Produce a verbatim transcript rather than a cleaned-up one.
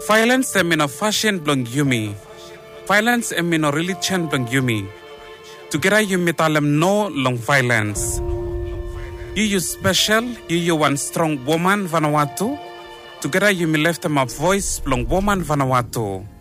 Violence em in a fashion blong yumi. Violence em in a religion blong yumi. Together yumi talem no long violence. You you special, you you one strong woman Vanuatu. Together yumi left them a voice blong woman Vanuatu.